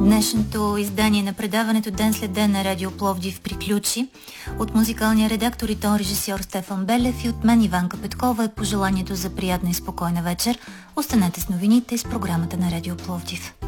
Днешното издание на предаването Ден след ден на Радио Пловдив приключи. От музикалния редактор и тон режисьор Стефан Белев и от мен Иванка Петкова е пожеланието за приятна и спокойна вечер. Останете с новините и с програмата на Радио Пловдив.